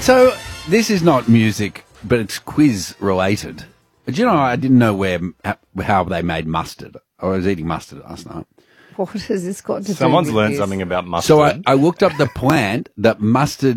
So this is not music, but it's quiz related. Do you know, I didn't know how they made mustard. I was eating mustard last night. What has this got to do with Someone's learned this? something about mustard. So I looked up the plant that mustard